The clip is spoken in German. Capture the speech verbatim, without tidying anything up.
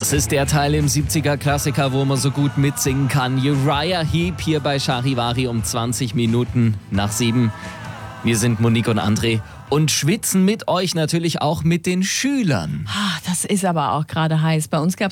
Das ist der Teil im siebziger-Klassiker, wo man so gut mitsingen kann. Uriah Heep hier bei Charivari um zwanzig Minuten nach sieben. Wir sind Monique und André und schwitzen mit euch natürlich auch mit den Schülern. Ah, das ist aber auch gerade heiß. Bei uns gab